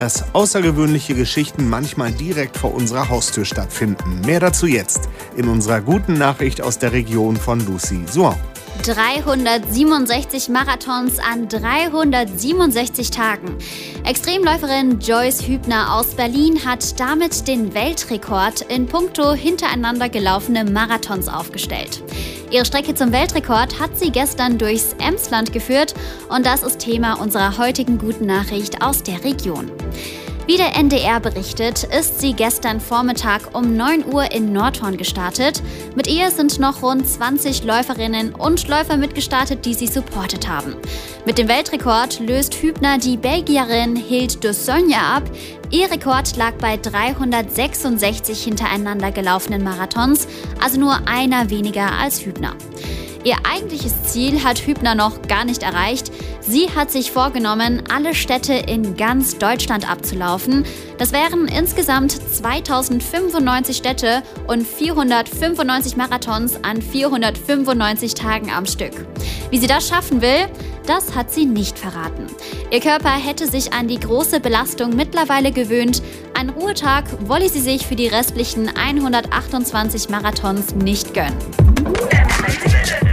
Dass außergewöhnliche Geschichten manchmal direkt vor unserer Haustür stattfinden. Mehr dazu jetzt in unserer guten Nachricht aus der Region von Lucy Suan. 367 Marathons an 367 Tagen. Extremläuferin Joyce Hübner aus Berlin hat damit den Weltrekord in puncto hintereinander gelaufene Marathons aufgestellt. Ihre Strecke zum Weltrekord hat sie gestern durchs Emsland geführt und das ist Thema unserer heutigen guten Nachricht aus der Region. Wie der NDR berichtet, ist sie gestern Vormittag um 9 Uhr in Nordhorn gestartet. Mit ihr sind noch rund 20 Läuferinnen und Läufer mitgestartet, die sie supportet haben. Mit dem Weltrekord löst Hübner die Belgierin Hilde de Sogne ab. Ihr Rekord lag bei 366 hintereinander gelaufenen Marathons, also nur einer weniger als Hübner. Ihr eigentliches Ziel hat Hübner noch gar nicht erreicht. Sie hat sich vorgenommen, alle Städte in ganz Deutschland abzulaufen. Das wären insgesamt 2095 Städte und 495 Marathons an 495 Tagen am Stück. Wie sie das schaffen will, das hat sie nicht verraten. Ihr Körper hätte sich an die große Belastung mittlerweile gewöhnt. Einen Ruhetag wolle sie sich für die restlichen 128 Marathons nicht gönnen.